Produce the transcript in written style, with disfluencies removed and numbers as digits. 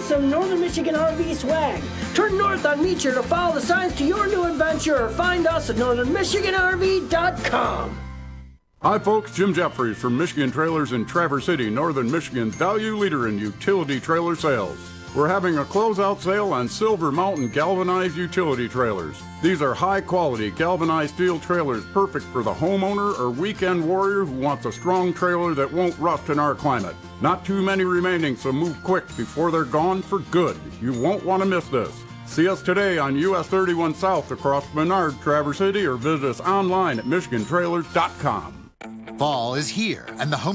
some Northern Michigan RV swag. Turn north on Meecher to follow the signs to your new adventure or find us at northernmichiganrv.com. Hi folks, Jim Jeffries from Michigan Trailers in Traverse City, Northern Michigan's value leader in utility trailer sales. We're having a closeout sale on Silver Mountain galvanized utility trailers. These are high-quality galvanized steel trailers perfect for the homeowner or weekend warrior who wants a strong trailer that won't rust in our climate. Not too many remaining, so move quick before they're gone for good. You won't want to miss this. See us today on US 31 South across Menard, Traverse City, or visit us online at michigantrailers.com. Fall is here, and the home